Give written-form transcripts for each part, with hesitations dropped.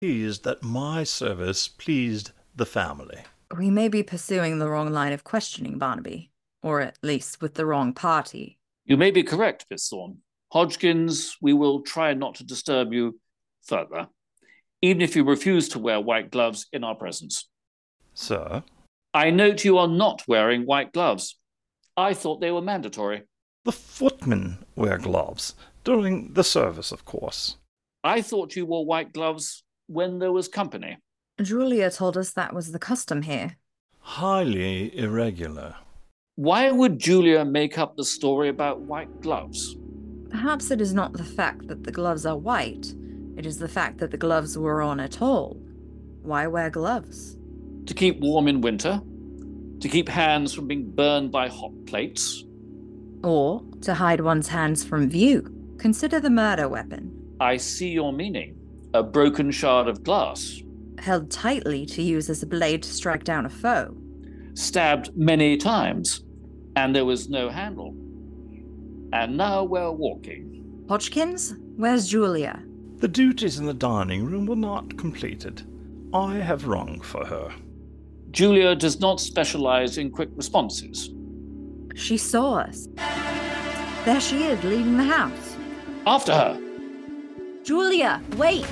pleased that my service pleased the family. We may be pursuing the wrong line of questioning, Barnaby, or at least with the wrong party. You may be correct, Miss Thorne. Hodgkins, we will try not to disturb you further, even if you refuse to wear white gloves in our presence. Sir? I note you are not wearing white gloves. I thought they were mandatory. The footmen wear gloves, during the service, of course. I thought you wore white gloves when there was company. Julia told us that was the custom here. Highly irregular. Why would Julia make up the story about white gloves? Perhaps it is not the fact that the gloves are white. It is the fact that the gloves were on at all. Why wear gloves? To keep warm in winter? To keep hands from being burned by hot plates? Or to hide one's hands from view. Consider the murder weapon. I see your meaning. A broken shard of glass. Held tightly to use as a blade to strike down a foe. Stabbed many times, and there was no handle. And now we're walking. Hodgkins, where's Julia? The duties in the dining room were not completed. I have rung for her. Julia does not specialize in quick responses. She saw us. There she is, leaving the house. After her. Julia, wait!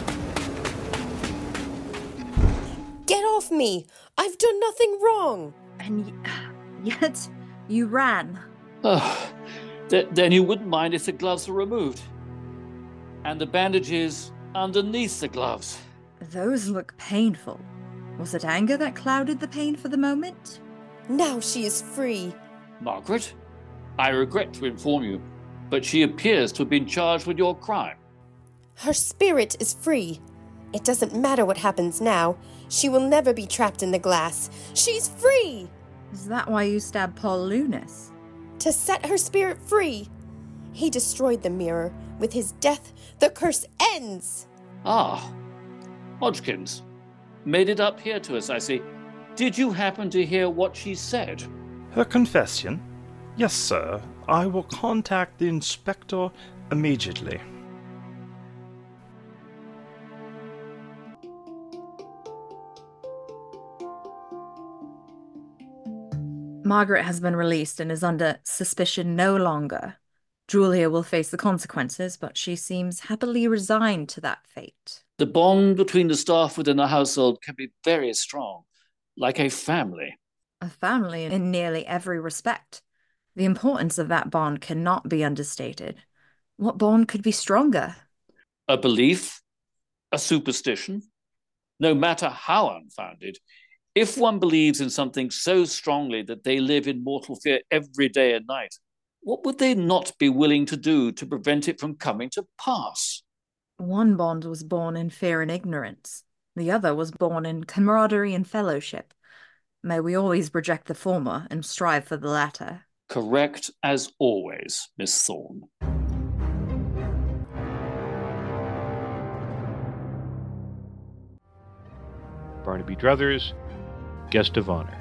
Get off me! I've done nothing wrong! And yet, you ran. Then you wouldn't mind if the gloves were removed. And the bandages underneath the gloves. Those look painful. Was it anger that clouded the pain for the moment? Now she is free. Margaret, I regret to inform you, but she appears to have been charged with your crime. Her spirit is free. It doesn't matter what happens now. She will never be trapped in the glass. She's free! Is that why you stabbed Paul Lunas? To set her spirit free. He destroyed the mirror. With his death, the curse ends. Ah, Hodgkins. Made it up here to us, I see. Did you happen to hear what she said? Her confession? Yes, sir. I will contact the inspector immediately. Margaret has been released and is under suspicion no longer. Julia will face the consequences, but she seems happily resigned to that fate. The bond between the staff within a household can be very strong, like a family. A family in nearly every respect. The importance of that bond cannot be understated. What bond could be stronger? A belief, a superstition, no matter how unfounded, if one believes in something so strongly that they live in mortal fear every day and night, what would they not be willing to do to prevent it from coming to pass? One bond was born in fear and ignorance. The other was born in camaraderie and fellowship. May we always reject the former and strive for the latter. Correct as always, Miss Thorne. Barnaby Druthers, Guest of Honor.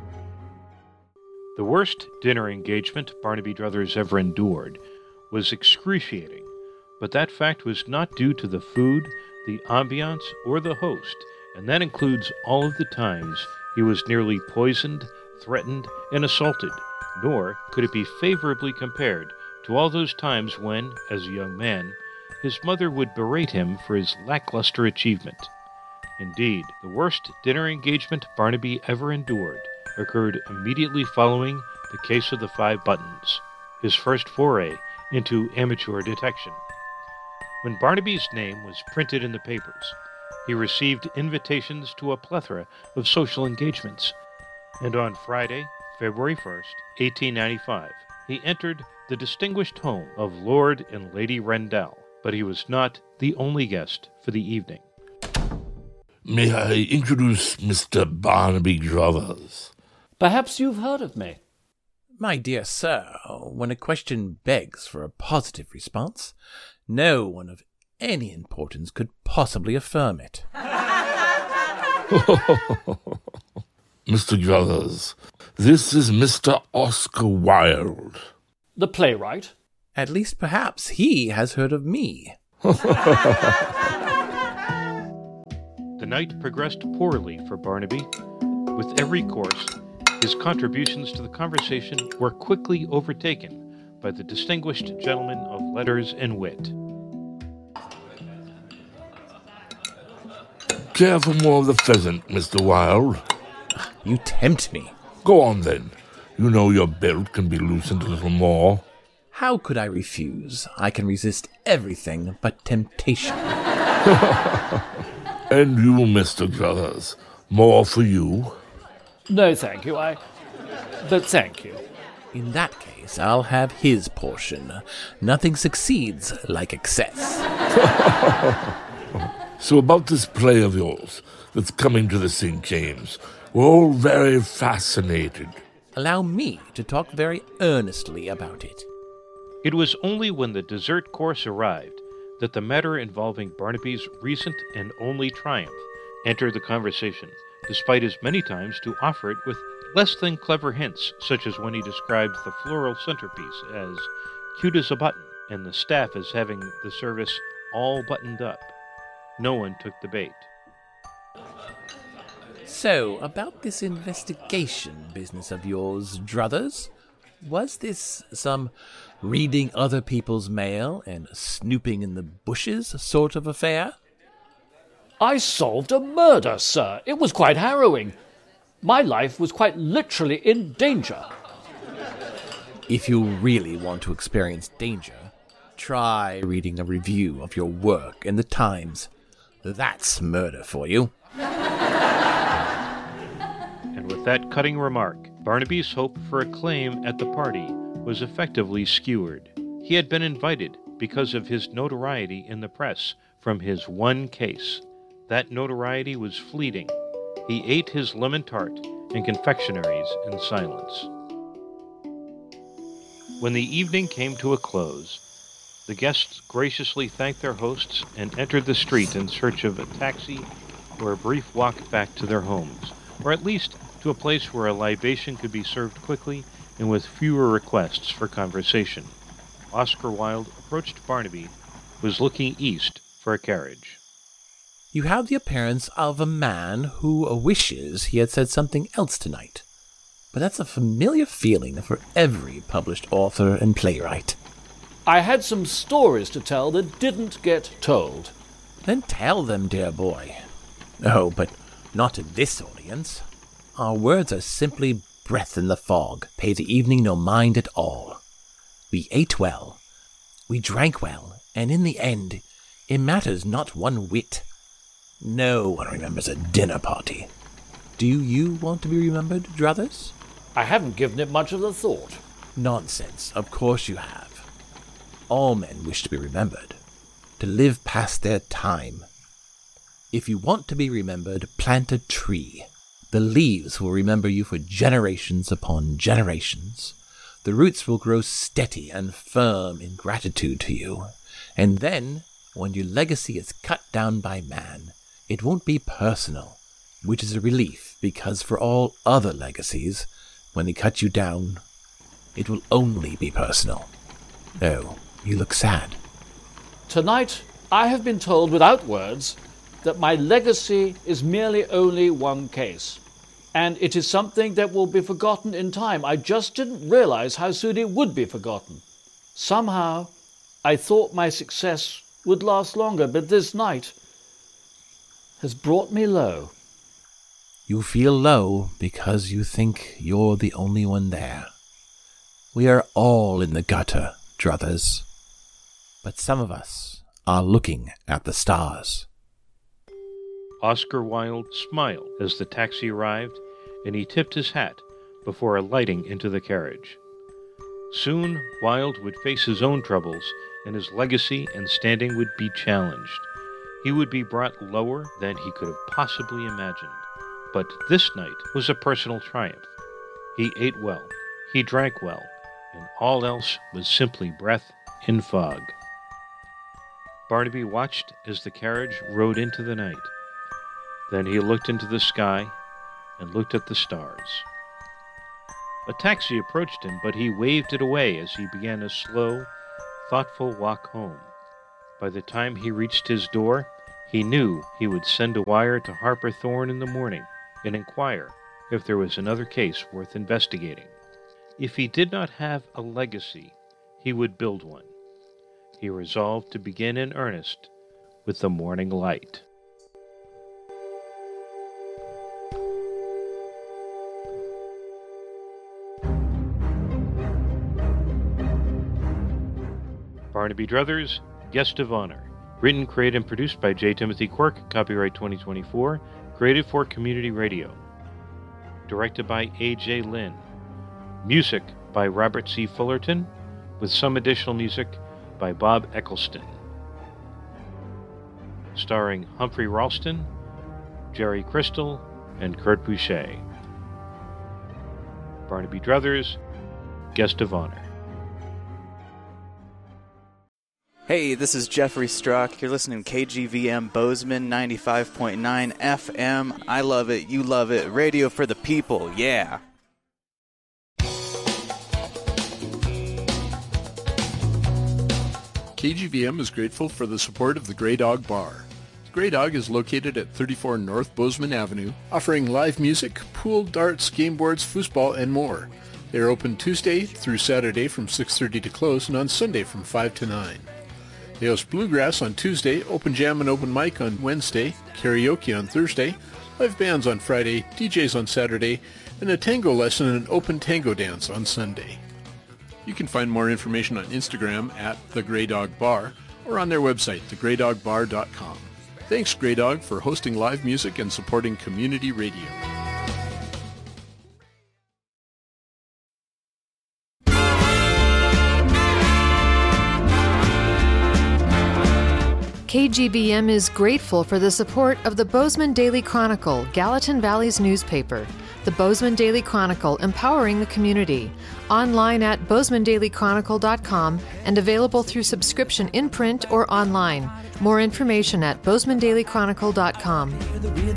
The worst dinner engagement Barnaby Druthers ever endured was excruciating, but that fact was not due to the food, the ambiance, or the host, and that includes all of the times he was nearly poisoned, threatened, and assaulted, nor could it be favorably compared to all those times when, as a young man, his mother would berate him for his lackluster achievement. Indeed, the worst dinner engagement Barnaby ever endured occurred immediately following The Case of the Five Buttons, his first foray into amateur detection. When Barnaby's name was printed in the papers, he received invitations to a plethora of social engagements, and on Friday, February 1st, 1895, he entered the distinguished home of Lord and Lady Rendell, but he was not the only guest for the evening. May I introduce Mr. Barnaby Druthers? Perhaps you've heard of me. My dear sir, when a question begs for a positive response, no one of any importance could possibly affirm it. Mr. Druthers, this is Mr. Oscar Wilde. The playwright? At least perhaps he has heard of me. The night progressed poorly for Barnaby. With every course, his contributions to the conversation were quickly overtaken by the distinguished gentleman of letters and wit. Care for more of the pheasant, Mr. Wilde? You tempt me. Go on, then. You know your belt can be loosened a little more. How could I refuse? I can resist everything but temptation. And you, Mr. Druthers, more for you? No, thank you. But thank you. In that case, I'll have his portion. Nothing succeeds like excess. So about this play of yours that's coming to the St. James, we're all very fascinated. Allow me to talk very earnestly about it. It was only when the dessert course arrived that the matter involving Barnaby's recent and only triumph entered the conversation, despite his many times to offer it with less than clever hints, such as when he described the floral centerpiece as cute as a button and the staff as having the service all buttoned up. No one took the bait. So, about this investigation business of yours, Druthers, was this some reading other people's mail and snooping in the bushes sort of affair? I solved a murder, sir. It was quite harrowing. My life was quite literally in danger. If you really want to experience danger, try reading a review of your work in the Times. That's murder for you. And with that cutting remark, Barnaby's hope for acclaim at the party was effectively skewered. He had been invited because of his notoriety in the press from his one case. That notoriety was fleeting. He ate his lemon tart and confectionaries in silence. When the evening came to a close, the guests graciously thanked their hosts and entered the street in search of a taxi or a brief walk back to their homes, or at least to a place where a libation could be served quickly and with fewer requests for conversation. Oscar Wilde approached Barnaby, who was looking east for a carriage. You have the appearance of a man who wishes he had said something else tonight. But that's a familiar feeling for every published author and playwright. I had some stories to tell that didn't get told. Then tell them, dear boy. Oh, but not to this audience. Our words are simply breath in the fog, pay the evening no mind at all. We ate well, we drank well, and in the end, it matters not one whit. No one remembers a dinner party. Do you want to be remembered, Druthers? I haven't given it much of a thought. Nonsense, of course you have. All men wish to be remembered, to live past their time. If you want to be remembered, plant a tree. The leaves will remember you for generations upon generations. The roots will grow steady and firm in gratitude to you. And then, when your legacy is cut down by man, it won't be personal, which is a relief, because for all other legacies, when they cut you down, it will only be personal. Oh, you look sad. Tonight, I have been told without words that my legacy is merely only one case, and it is something that will be forgotten in time. I just didn't realize how soon it would be forgotten. Somehow, I thought my success would last longer, but this night has brought me low. You feel low because you think you're the only one there. We are all in the gutter, Druthers, but some of us are looking at the stars. Oscar Wilde smiled as the taxi arrived, and he tipped his hat before alighting into the carriage. Soon, Wilde would face his own troubles, and his legacy and standing would be challenged. He would be brought lower than he could have possibly imagined. But this night was a personal triumph. He ate well, he drank well, and all else was simply breath in fog. Barnaby watched as the carriage rode into the night. Then he looked into the sky and looked at the stars. A taxi approached him, but he waved it away as he began a slow, thoughtful walk home. By the time he reached his door, He knew he would send a wire to Harper Thorne in the morning and inquire if there was another case worth investigating. If he did not have a legacy, he would build one. He resolved to begin in earnest with the morning light. Barnaby Druthers, Guest of Honor. Written, created, and produced by J. Timothy Quirk, copyright 2024, created for Community Radio. Directed by A.J. Lynn. Music by Robert C. Fullerton, with some additional music by Bob Eccleston. Starring Humphrey Ralston, Jerry Crystal, and Kurt Boucher. Barnaby Druthers, Guest of Honor. Hey, this is Jeffrey Strzok. You're listening to KGVM Bozeman 95.9 FM. I love it. You love it. Radio for the people. Yeah. KGVM is grateful for the support of the Grey Dog Bar. The Grey Dog is located at 34 North Bozeman Avenue, offering live music, pool, darts, game boards, foosball, and more. They are open Tuesday through Saturday from 6:30 to close, and on Sunday from 5 to 9. They host bluegrass on Tuesday, open jam and open mic on Wednesday, karaoke on Thursday, live bands on Friday, DJs on Saturday, and a tango lesson and an open tango dance on Sunday. You can find more information on Instagram at The Grey Dog Bar or on their website, thegreydogbar.com. Thanks, Grey Dog, for hosting live music and supporting community radio. KGBM is grateful for the support of the Bozeman Daily Chronicle, Gallatin Valley's newspaper. The Bozeman Daily Chronicle, empowering the community. Online at bozemanDailyChronicle.com and available through subscription in print or online. More information at bozemanDailyChronicle.com.